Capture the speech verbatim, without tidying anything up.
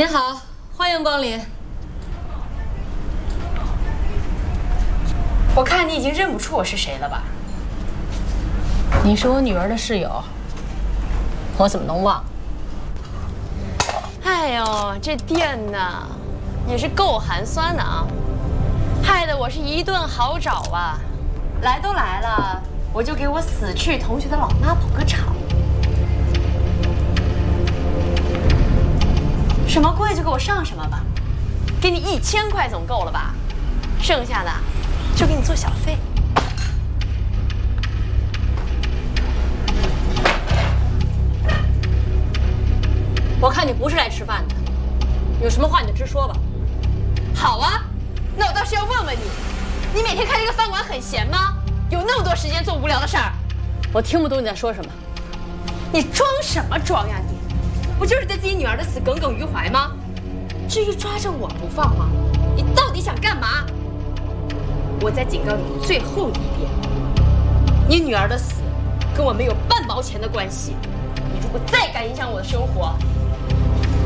您好，欢迎光临。 我看你已经认不出我是谁了吧？ 你是我女儿的室友，我怎么能忘？ 哎呦，这店呢，也是够寒酸的啊，害得我是一顿好找啊。来都来了，我就给我死去同学的老妈捧个场。什么贵就给我上什么吧，给你一千块总够了吧？剩下的就给你做小费。 我看你不是来吃饭的，有什么话你就直说吧。 好啊，那我倒是要问问你，你每天开这个饭馆很闲吗？有那么多时间做无聊的事儿？ 我听不懂你在说什么。 你装什么装呀你？不就是对自己女儿的死耿耿于怀吗？至于抓着我不放吗？你到底想干嘛？我再警告你最后一遍，你女儿的死跟我没有半毛钱的关系。你如果再敢影响我的生活，